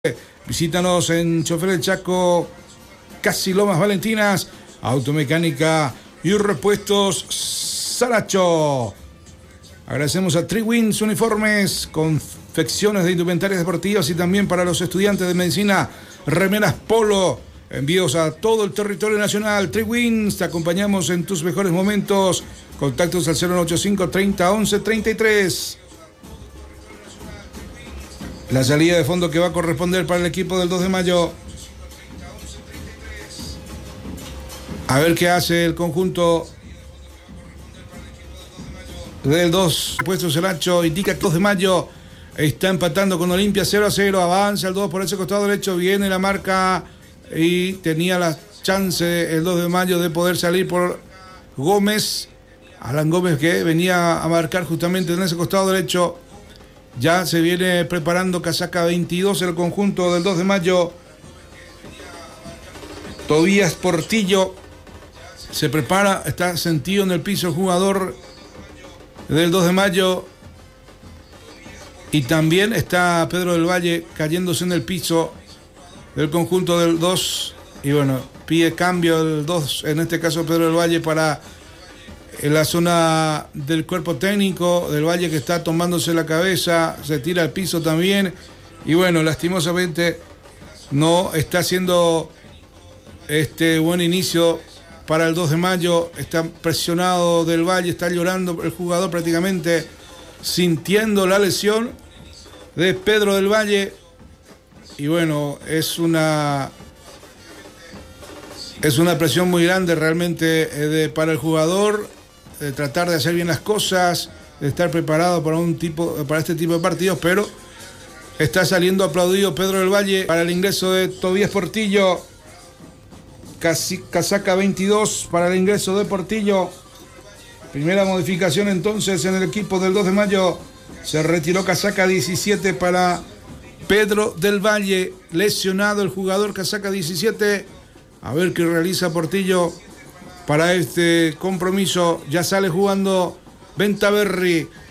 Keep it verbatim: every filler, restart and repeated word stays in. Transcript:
Visítanos en Chofer del Chaco, casi Lomas Valentinas, Automecánica y Repuestos Saracho. Agradecemos a Three Wins Uniformes, confecciones de indumentarias deportivas y también para los estudiantes de medicina, remeras Polo. Envíos a todo el territorio nacional. Three Wins, te acompañamos en tus mejores momentos. Contactos al cero noventa y cinco, treinta, once, treinta y tres. La salida de fondo que va a corresponder para el equipo del dos de mayo. A ver qué hace el conjunto del dos. Puesto Seracho indica que el dos de mayo está empatando con Olimpia cero a cero. Avanza el dos por ese costado derecho. Viene la marca y tenía la chance el dos de mayo de poder salir por Gómez. Alan Gómez, que venía a marcar justamente en ese costado derecho. Ya se viene preparando casaca veintidós el conjunto del dos de mayo. Tobías Portillo se prepara, está sentido en el piso el jugador del dos de mayo. Y también está Pedro del Valle cayéndose en el piso del conjunto del dos. Y bueno, pide cambio el dos, en este caso Pedro del Valle, para en la zona del cuerpo técnico del Valle, que está tomándose la cabeza, se tira al piso también. Y bueno, lastimosamente no está haciendo este buen inicio para el dos de mayo. Está presionado del Valle, está llorando el jugador prácticamente, sintiendo la lesión de Pedro del Valle. Y bueno, es una es una presión muy grande realmente de, para el jugador, de tratar de hacer bien las cosas, de estar preparado para un tipo, para este tipo de partidos, pero está saliendo aplaudido Pedro del Valle para el ingreso de Tobías Portillo. Casi, casaca veintidós para el ingreso de Portillo. Primera modificación entonces en el equipo del dos de mayo. Se retiró casaca diecisiete para Pedro del Valle. Lesionado el jugador casaca diecisiete. A ver qué realiza Portillo para este compromiso. Ya sale jugando Ventaverri.